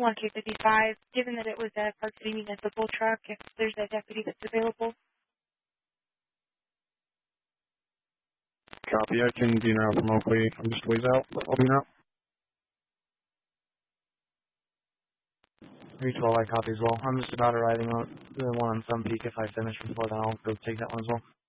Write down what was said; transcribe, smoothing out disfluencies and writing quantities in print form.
1K55, given that it was a Park City municipal truck, if there's a deputy that's available. Copy. I can be now from Oakley. I'm just ways out. I'll be now. 312, I copy as well. I'm just about arriving on the one on Sun Peak. If I finish before then, I'll go take that one as well.